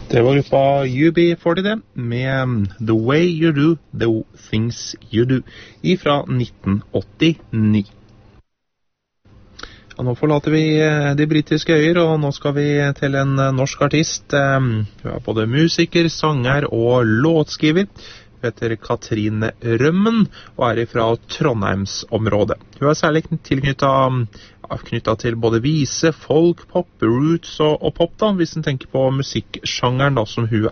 Det var gruppa UB40 det, med The Way You Do, The Things You Do, ifra 1989. Ja, nå forlater vi de britiske øyer, og nå skal vi til en norsk artist. Hun er både musiker, sanger og låtskriver. Hun heter Katrine Rømmen, og er fra Trondheimsområdet. Hun er særlig knyttet til både vise, folk, pop, roots og pop, da, hvis en tenker på musikksjangeren da, som hun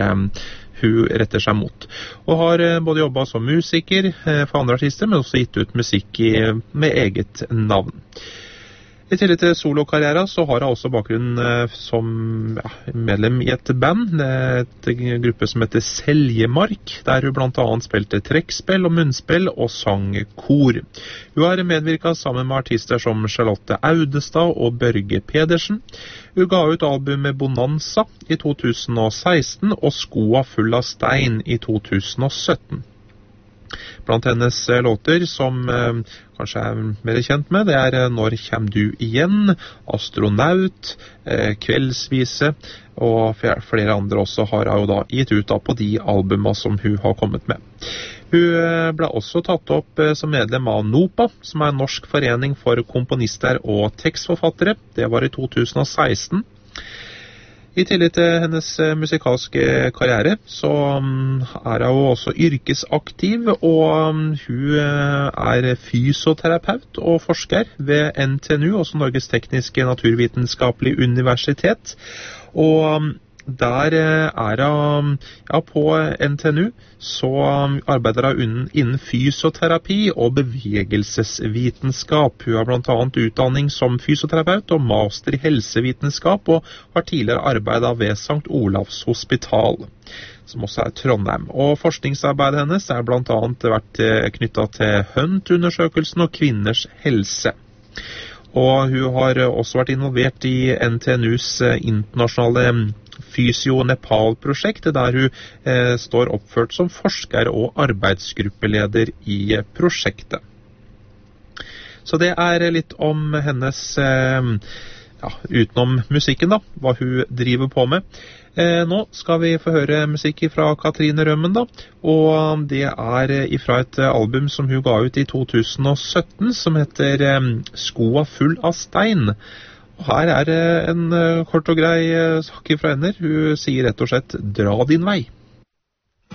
retter seg mot. Og har både jobbet som musiker for andre artister, men også gitt ut musikk med eget navn. I tillegg til solokarrieren så har hun også bakgrunn som medlem i et band, et gruppe som heter Seljemark, der hun blant annet spilte trekkspill og munnspill og sang kor. Hun har medvirket sammen med artister som Charlotte Audestad og Børge Pedersen. Hun ga ut albumet Bonanza i 2016 og Skoa full av stein i 2017. Blant hennes låter som kanskje er mer kjent med, det er Når kjem du igjen, Astronaut, Kveldsvise, og flere andre også har hun da gitt ut på de albumene som hun har kommet med. Hun ble også tatt opp som medlem av NOPA, som er en norsk forening for komponister og tekstforfattere. Det var i 2016. I tillegg til hennes musikalske karriere så er hun også yrkesaktiv, og hun er fysioterapeut og forsker ved NTNU, også Norges Tekniske Naturvitenskapelige Universitet. Og der er hun, på NTNU, så arbeider hun innen fysioterapi og bevegelsesvitenskap. Hun har blant annet utdanning som fysioterapeut og master i helsevitenskap, og har tidligere arbeidet ved St. Olavs Hospital, som også er Trondheim. Og forskningsarbeidet hennes er blant annet vært knyttet til Hunt-undersøkelsen og kvinners helse. Og hun har også vært involvert i NTNUs internasjonale Fysio-Nepal-prosjekt, der hun står oppført som forsker og arbeidsgruppeleder i prosjektet. Så det er litt om hennes, utenom musikken da, hva hun driver på med. Nå skal vi få høre musikk fra Katrine Rømmen da, og det er fra et album som hun ga ut i 2017, som heter Skoa full av stein. Og her er en kort og grei sak fra henne. Hun sier rett og slett, dra din vei.